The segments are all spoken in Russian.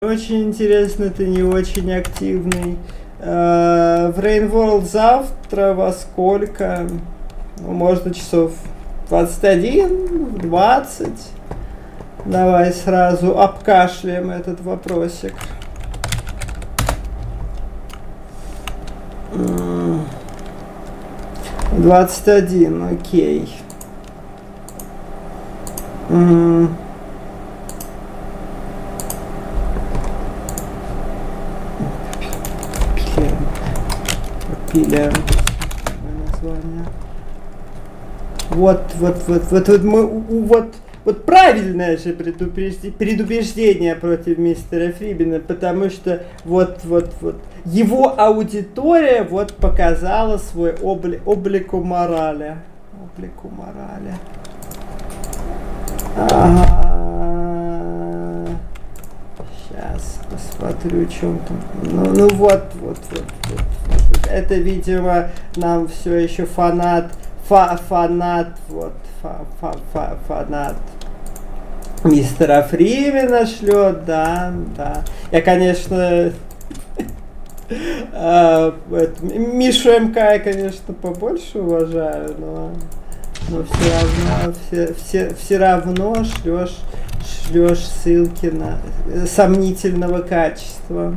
Очень интересно, ты не очень активный. В Rain World завтра во сколько? Ну, можно часов 21, 20. Давай сразу обкашляем этот вопросик. М, 21, окей. Пилим название. Вот правильное же предубеждение против мистера Фрибина, потому что вот его аудитория вот показала свой облику морали. Сейчас посмотрю, о чем там. Ну вот. Это, видимо, нам все еще фанат мистера Фримена шлет, да. Я, конечно, Мишу МК я, конечно, побольше уважаю, но все равно шлешь ссылки на сомнительного качества.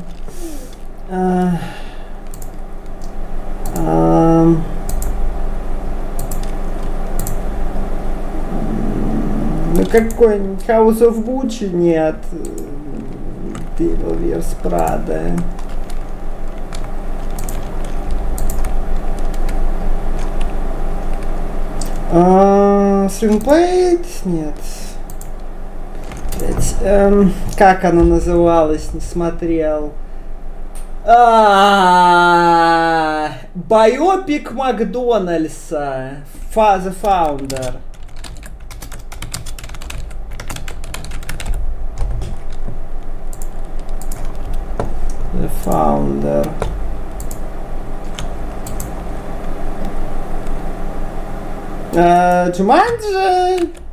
Ну какой-нибудь House of Gucci нет. Devil Wears Prada. Swingblade? Нет. Как она называлась? Не смотрел. Байопик Макдональдса. The Founder. The Founder. Джуманджи.